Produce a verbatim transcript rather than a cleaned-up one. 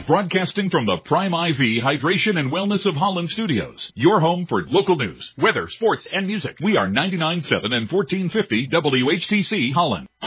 broadcasting from the Prime I V Hydration and Wellness of Holland Studios, your home for local news, weather, sports, and music. We are ninety-nine point seven and fourteen fifty W H T C Holland.